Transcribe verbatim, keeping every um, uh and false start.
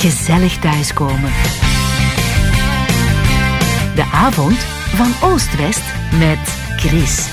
gezellig thuiskomen. De avond van Oost-West met Chris.